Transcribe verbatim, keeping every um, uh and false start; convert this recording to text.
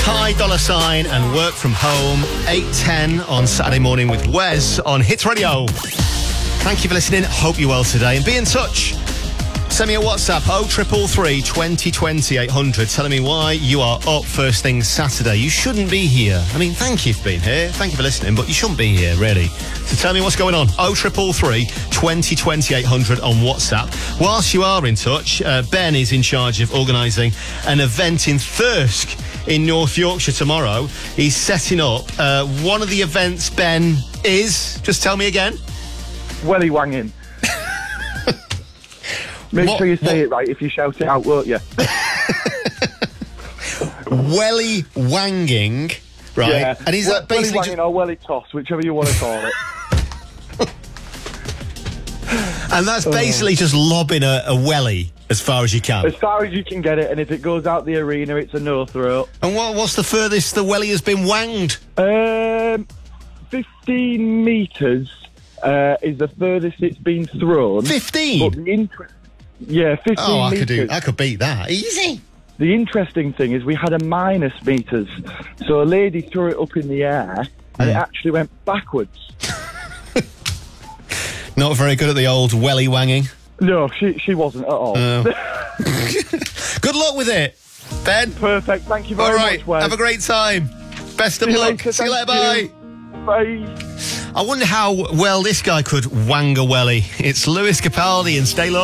Ty Dolla Sign and Work From Home, eight ten on Saturday morning with Wes on Hits Radio. Thank you for listening. Hope you're well today. And be in touch. Send me a WhatsApp, oh three three three, twenty twenty, eight hundred, telling me why you are up first thing Saturday. You shouldn't be here. I mean, thank you for being here. Thank you for listening, but you shouldn't be here, really. So tell me what's going on. oh three three three, twenty twenty, eight hundred on WhatsApp. Whilst you are in touch, uh, Ben is in charge of organising an event in Thirsk in North Yorkshire tomorrow. He's setting up uh, one of the events, Ben, is... Just tell me again. Welly wanging. Make What- sure you say what- it right if you shout it out, won't you? Welly wanging, right? Yeah. And is that Welly basically wanging just, or welly toss, whichever you want to call it. and that's basically just lobbing a, a welly as far as you can. As far as you can get it, and if it goes out the arena, it's a no throw. And what, what's the furthest the welly has been wanged? Um, fifteen metres uh, is the furthest it's been thrown. Fifteen. But the inter- yeah, fifteen Oh, I metres. could do. I could beat that easy. The interesting thing is we had a minus metres, so a lady threw it up in the air, and it Mm. actually went backwards. Not very good at the old welly wanging. No, she she wasn't at all. Oh. Good luck with it, Ben. Perfect. Thank you very All right. much, Wes. Have a great time. Best of See you luck. later, See you later. thank Bye. you. Bye. I wonder how well this guy could wang a welly. It's Lewis Capaldi and Stay Low.